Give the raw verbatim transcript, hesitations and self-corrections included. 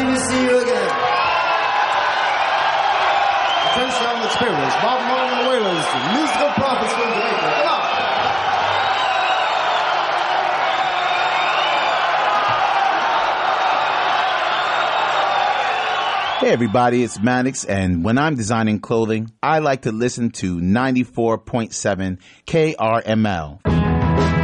to see you again. Attention, experience. Bob Marley and the Wailers, musical prophets from Jamaica. Come on. Hey everybody, it's Mannix, and when I'm designing clothing, I like to listen to ninety-four point seven K R M L.